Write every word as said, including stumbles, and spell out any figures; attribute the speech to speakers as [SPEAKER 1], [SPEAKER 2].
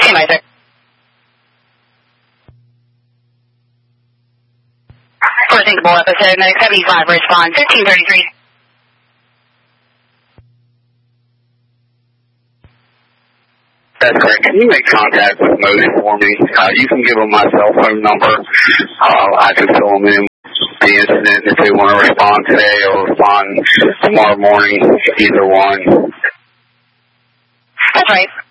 [SPEAKER 1] Stand by, sir. For a thinkable episode, Medic seventy-five, respond fifteen thirty-three.
[SPEAKER 2] That's correct. Can you make contact with Moose for me? Uh, you can give them my cell phone number. Uh, I can fill them in the incident if they want to respond today or respond tomorrow morning, either one.
[SPEAKER 1] That's right.